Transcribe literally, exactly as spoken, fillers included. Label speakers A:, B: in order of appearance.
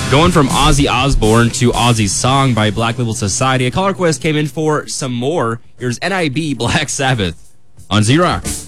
A: Going from Ozzy Osbourne to Ozzy's Song by Black Label Society, a caller request came in for some more. Here's N I B Black Sabbath on Z-Rock.